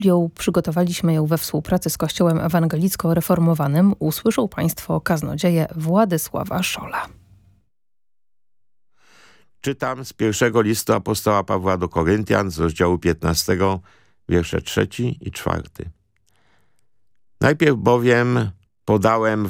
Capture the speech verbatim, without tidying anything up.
Ją przygotowaliśmy ją we współpracy z Kościołem Ewangelicko-Reformowanym. Usłyszą Państwo kaznodzieję Władysława Szola. Czytam z pierwszego listu apostoła Pawła do Koryntian z rozdziału piętnastego, wiersze trzeci i czwarty. Najpierw bowiem podałem